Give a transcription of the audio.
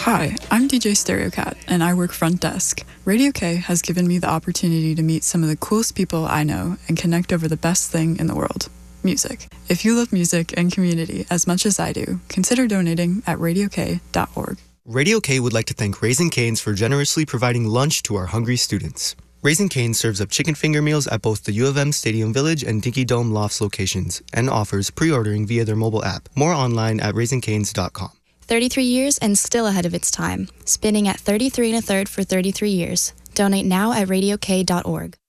Hi, I'm DJ StereoCat, and I work front desk. Radio K has given me the opportunity to meet some of the coolest people I know and connect over the best thing in the world, music. If you love music and community as much as I do, consider donating at radiok.org. Radio K would like to thank Raising Cane's for generously providing lunch to our hungry students. Raising Cane serves up chicken finger meals at both the U of M Stadium Village and Dinky Dome Lofts locations and offers pre-ordering via their mobile app. More online at raisingcanes.com. 33 years and still ahead of its time. Spinning at 33 1/3 for 33 years. Donate now at radiok.org.